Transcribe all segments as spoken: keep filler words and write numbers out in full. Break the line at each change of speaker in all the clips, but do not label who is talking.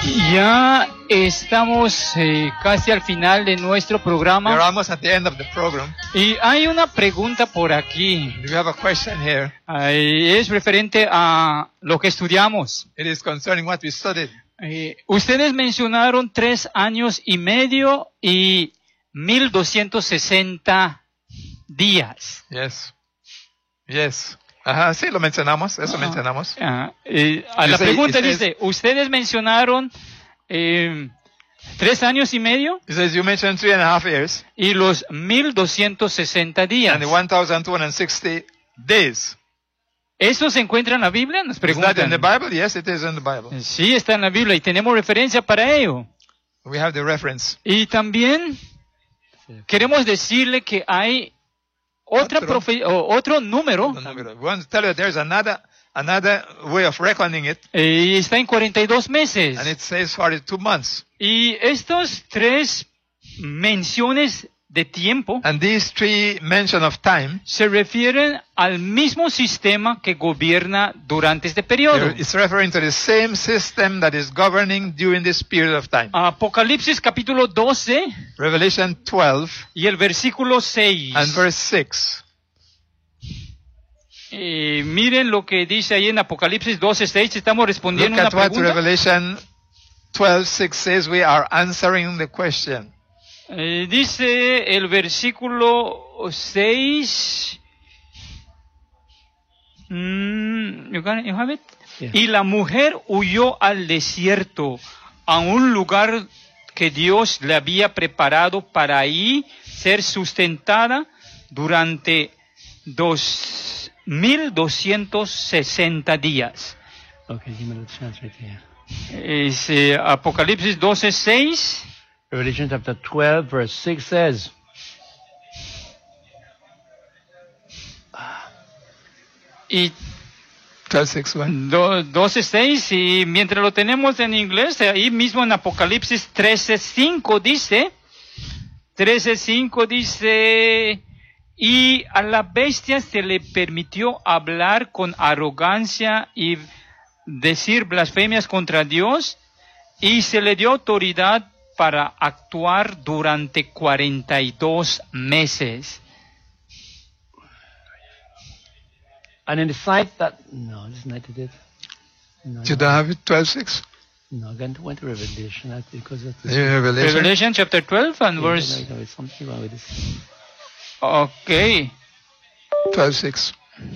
Ya estamos eh, casi al final de nuestro
We're
programa
almost at the end of the program.
y hay una pregunta por aquí.
We have a question here.
Ahí es referente a lo que estudiamos.
It is concerning what we studied.
Eh, ustedes mencionaron tres años y medio y mil doscientos sesenta días.
Yes. Yes. Ajá, sí, lo mencionamos, eso
Ah.
mencionamos.
Ah, eh, a la
Dice-
pregunta
dice-
dice, ustedes mencionaron eh, tres años y medio
It says you mentioned three and a half years
y los mil doscientos sesenta días.
and the one thousand two hundred sixty days.
¿Eso se encuentra en la Biblia? Nos
Is that in the
preguntan.
Bible? Yes, it is in the Bible.
Sí, está en la Biblia y tenemos referencia para ello.
We have the reference.
Y también queremos decirle que hay otra
Otro.
profe- o otro número,
We want to tell you there's another another way of reckoning it,
eh, y está en cuarenta y dos meses.
and it says forty-two months.
Y estos tres menciones de tiempo
And these three mention of time,
se refieren al mismo sistema que gobierna durante este periodo.
it's referring to the same system that is governing during this period of time.
Apocalipsis capítulo doce
Revelation twelve
y el versículo seis.
and verse six.
Eh, miren lo que dice ahí en Apocalipsis doce seis. Estamos
Look
respondiendo una
at what
pregunta.
Revelation twelve six says. We are answering the question.
Eh, dice el versículo seis. Mm, you got- you have it?
Yeah.
Y la mujer huyó al desierto, a un lugar que Dios le había preparado para ahí ser sustentada durante dos mil doscientos sesenta días.
Okay, give me the chance right there.
Es, eh, Apocalipsis doce seis.
Revelation chapter twelve, verse six says,
Y
twelve six one.
do- doce seis, y mientras lo tenemos en inglés, ahí mismo en Apocalipsis trece cinco dice, trece cinco dice, y a la bestia se le permitió hablar con arrogancia y decir blasfemias contra Dios, y se le dio autoridad para actuar durante cuarenta y dos meses.
and in the sight that no, this is not it. No,
You
no,
don't have it twelve six?
no, I went went to Revelation that's because of this.
Revelation.
Revelation chapter twelve and
Yeah,
verse.
no, no, it's something wrong with this.
Okay.
twelve six.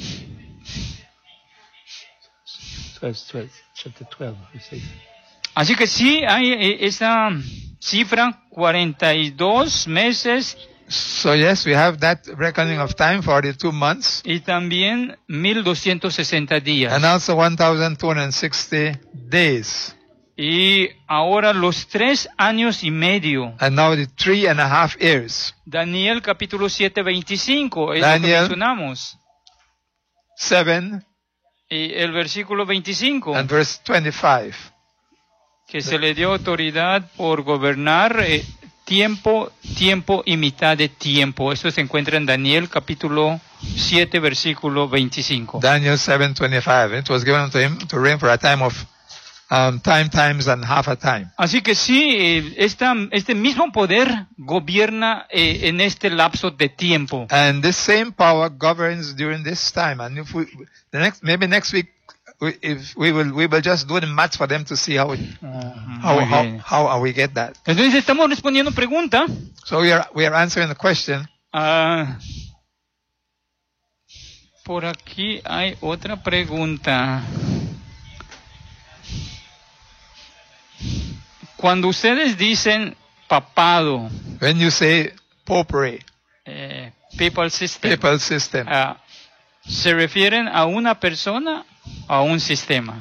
twelve, twelve, chapter twelve, it says.
Así que sí, hay eh, esa cifra, cuarenta y dos meses
So yes, we have that reckoning of time, forty-two months,
y también mil doscientos sesenta días.
and also one thousand two hundred sixty days.
Y ahora los tres años y medio.
And now the three and a half years.
Daniel capítulo siete, veinticinco, es lo que
Daniel.
mencionamos.
seven
Y el versículo veinticinco,
and verse twenty-five.
que se le dio autoridad por gobernar eh, tiempo, tiempo y mitad de tiempo. Esto se encuentra en Daniel capítulo siete, versículo veinticinco.
Daniel seven twenty-five. It was given unto him to reign for a time of um, time times and half a time.
Así que sí, eh, esta, este mismo poder gobierna eh, en este lapso de tiempo.
And this same power governs during this time. And if we, the next, maybe next week, we, if we will, we will just do the maths for them to see how, it, how,
Muy
how,
bien.
how we get that.
Entonces estamos respondiendo pregunta.
So we are, we are answering the question.
Ah, por aquí hay otra pregunta. Cuando ustedes dicen papado,
When you say popery,
eh, papal system,
papal system,
ah, ¿se refieren a una persona o a un sistema?